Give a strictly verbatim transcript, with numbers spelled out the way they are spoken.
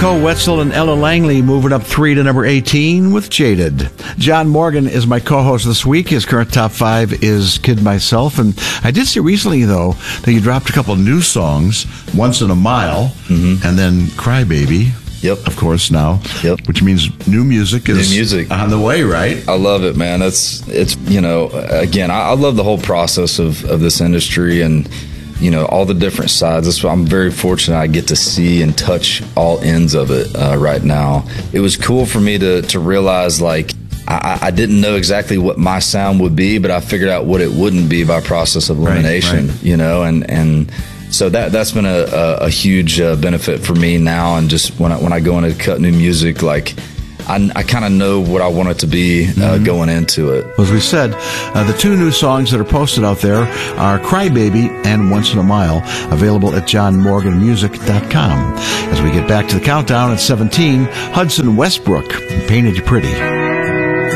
Nicole Wetzel and Ella Langley moving up three to number eighteen with Jaded. John Morgan is my co-host this week. His current top five is Kid Myself. And I did see recently, though, that you dropped a couple of new songs, Once in a Mile, mm-hmm. and then Cry Baby. Yep. Of course, now. Yep. Which means new music is new music. on the way, right? I love it, man. It's, it's you know, again, I, I love the whole process of, of this industry and, you know, all the different sides. That's why I'm very fortunate I get to see and touch all ends of it uh, right now. It was cool for me to, to realize, like, I, I didn't know exactly what my sound would be, but I figured out what it wouldn't be by process of elimination, right, right. you know, and, and so that, that's been a, a, a huge uh, benefit for me now. And just when I, when I go in to cut new music, like, I, I kind of know what I want it to be uh, mm-hmm. going into it. Well, as we said, uh, the two new songs that are posted out there are Cry Baby and Once in a Mile, available at john morgan music dot com. As we get back to the countdown at seventeen, Hudson Westbrook, Painted You Pretty.